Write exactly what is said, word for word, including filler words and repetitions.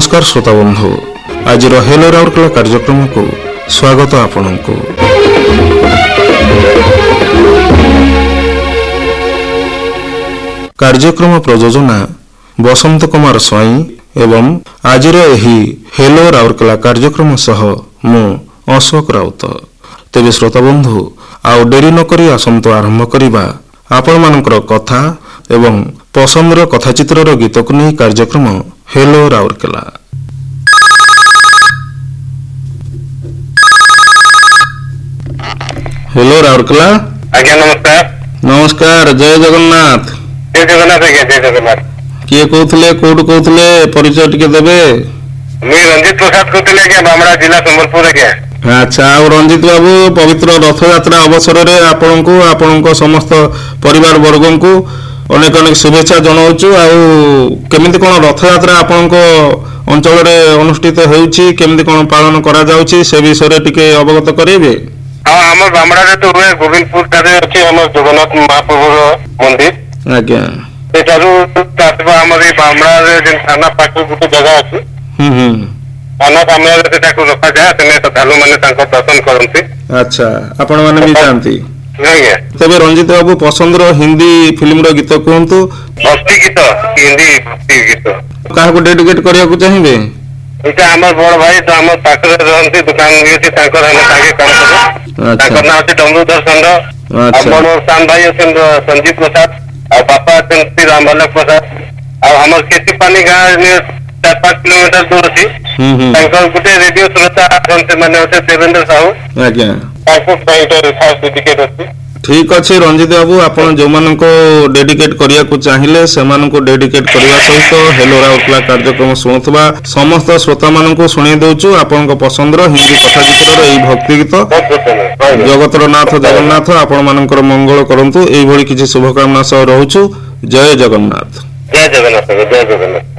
नमस्कार श्रोता बंधु आज हेलो राउरकेला कार्यक्रम को स्वागत आपण को। कार्यक्रम प्रयोजना बसंत कुमार स्वाई एवं आज हेलो राउरकेला कार्यक्रम सह मु अशोक राउत। तेज श्रोता बंधु आउ डेरी नकरी आसंतु आरंभ करिबा आपण मानकर कथा एवं पसंदर कथाचित्र गीत को नहीं कार्यक्रम हेलो राउरकेला। हेलो राउरकेला। आज्ञा नमस्कार। नमस्कार, जय जगन्नाथ। जय जगन्नाथ आज्ञा, जय जगन्नाथ। किए कहते कोटू कहते परिचय टिके देबे? मैं रंजित प्रसाद कहते आज्ञा, बामड़ा जिला संबलपुर आज्ञा। अच्छा, आ रंजित बाबू पवित्र रथ यात्रा अवसर में आपण को आपण समस्त परिवार वर्ग को अनेक अनेक शुभेच्छा जनाऊँ। आमिति कौन रथ यात्रा आपण अंचल अनुष्ठित होमिति कौन पालन करा जाउछि से विषय टिके अवगत करेबे? हाँ, आम बामड़ा तो हुए गोविंदपुर अच्छे आम जगन्नाथ महाप्रभु मंदिर आज्ञा बामड़ा थाना पाख गोटे जगह अच्छी थाना सामने रखा जाए श्रद्धालु मैंने दर्शन करते। अच्छा, आपण मैंने भी जानती तेरे रंजित बाबू पसंद हिंदी फिल्म रो गीत कहतु। भक्ति गीत, हिंदी भक्ति गीत क्या डेडिकेट करने को चाहिए? ये आम बड़ भाई तो आम पाखे रही दुकान ना अच्छे डम्बूधर षंड सान भाई अच्छे संजीव प्रसाद और बापा अच्छे राम बालक प्रसाद और हमारे खेती पानी गाँव चार पांच किलोमीटर दूर अच्छी गोटे रेडियो श्रोता से देवेंद्र साहू डेडिकेट अच्छी। ठीक अच्छे रंजित बाबू, आपण जो मान को डेडिकेट करिया को चाहिए से मान को डेडिकेट करने सहित हेलो राउरकेला कार्यक्रम शुणुवा समस्त श्रोता मान को शुणी दउछु आपण को पसंद हिंदी कथाचित्र यही भक्ति गीत जगतर नाथ जगन्नाथ आपण मानकर मंगल करंतु। एई भली किछि शुभकामना सह रहउछु। जय जगन्नाथ। जय जगन्नाथ। जय जगन्नाथ।